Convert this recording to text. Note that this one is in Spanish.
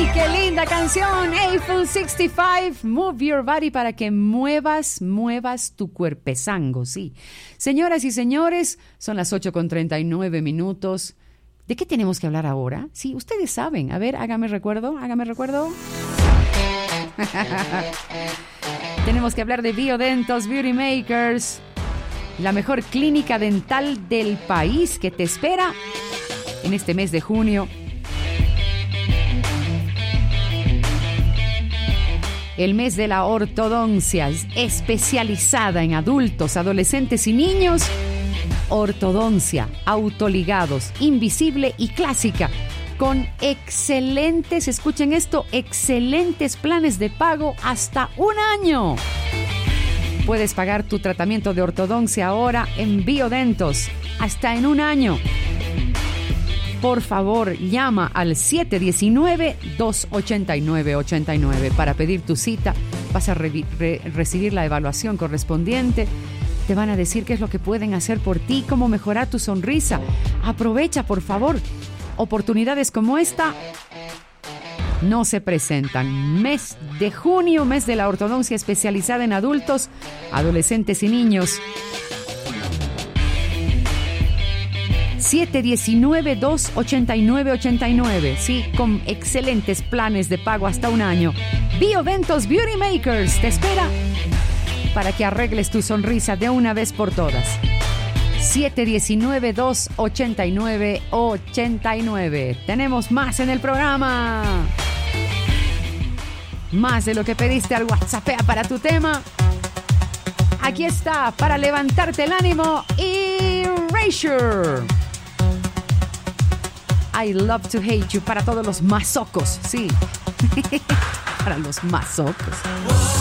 ¡Qué linda canción! Eiffel 65, Move Your Body, para que muevas tu cuerpezango, sí. Señoras y señores, son las 8:39. ¿De qué tenemos que hablar ahora? Sí, ustedes saben. A ver, hágame recuerdo. Tenemos que hablar de Biodentos Beauty Makers, la mejor clínica dental del país que te espera en este mes de junio. El mes de la ortodoncia, especializada en adultos, adolescentes y niños. Ortodoncia, autoligados, invisible y clásica, con excelentes, escuchen esto, excelentes planes de pago hasta un año. Puedes pagar tu tratamiento de ortodoncia ahora en Biodentos, hasta en un año. Por favor, llama al 719-289-89 para pedir tu cita. Vas a recibir la evaluación correspondiente. Te van a decir qué es lo que pueden hacer por ti, cómo mejorar tu sonrisa. Aprovecha, por favor. Oportunidades como esta no se presentan. Mes de junio, mes de la ortodoncia especializada en adultos, adolescentes y niños. 719-289-89, sí, con excelentes planes de pago hasta un año. Biodentos Beauty Makers te espera para que arregles tu sonrisa de una vez por todas. 719-289-89. Tenemos más en el programa. Más de lo que pediste al WhatsApp para tu tema. Aquí está, para levantarte el ánimo, Erasure. I Love to Hate You, para todos los masocos, sí. Para los masocos.